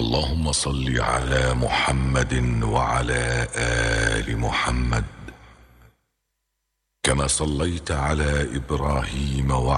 اللهم صل على محمد وعلى آل محمد كما صليت على إبراهيم